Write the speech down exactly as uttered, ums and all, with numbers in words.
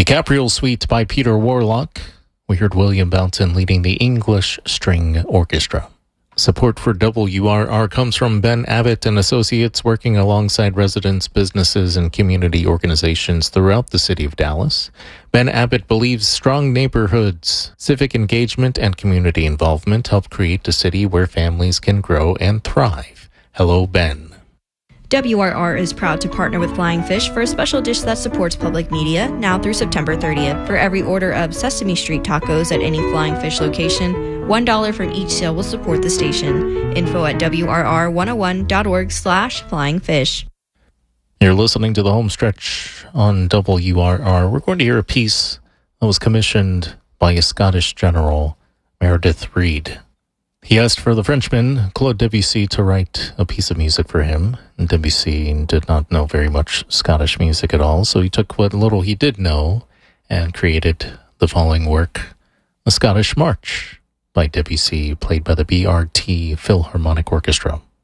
Capriole Suite by Peter Warlock. We heard William Boughton leading the English String Orchestra. Support for W R R comes from Ben Abbott and Associates, working alongside residents, businesses, and community organizations throughout the city of Dallas. Ben Abbott believes strong neighborhoods, civic engagement, and community involvement help create a city where families can grow and thrive. Hello, Ben. W R R is proud to partner with Flying Fish for a special dish that supports public media now through September thirtieth. For every order of Sesame Street tacos at any Flying Fish location, one dollar from each sale will support the station. Info at W R R one oh one dot org slash flying fish. You're listening to the home stretch on W R R. We're going to hear a piece that was commissioned by a Scottish general, Meredith Reed. He asked for the Frenchman, Claude Debussy, to write a piece of music for him. And Debussy did not know very much Scottish music at all, so he took what little he did know and created the following work, A Scottish March by Debussy, played by the B R T Philharmonic Orchestra.